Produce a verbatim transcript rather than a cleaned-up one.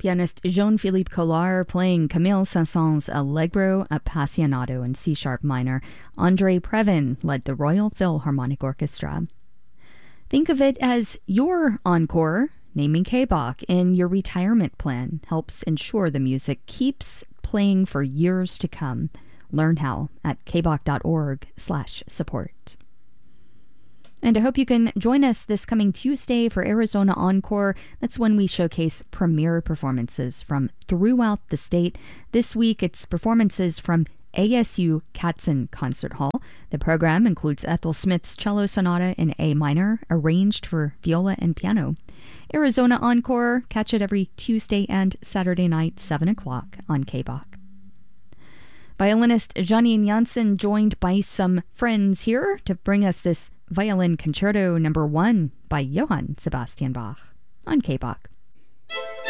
Pianist Jean-Philippe Collard playing Camille Saint-Saëns' Allegro Appassionato in C-sharp minor. André Previn led the Royal Philharmonic Orchestra. Think of it as your encore. Naming K B O C in your retirement plan helps ensure the music keeps playing for years to come. Learn how at kboc.org slash support. And I hope you can join us this coming Tuesday for Arizona Encore. That's when we showcase premiere performances from throughout the state. This week, it's performances from A S U Katzen Concert Hall. The program includes Ethel Smith's cello sonata in A minor, arranged for viola and piano. Arizona Encore, catch it every Tuesday and Saturday night, seven o'clock on K B O C. Violinist Janine Janssen joined by some friends here to bring us this Violin Concerto number one by Johann Sebastian Bach on K B O C.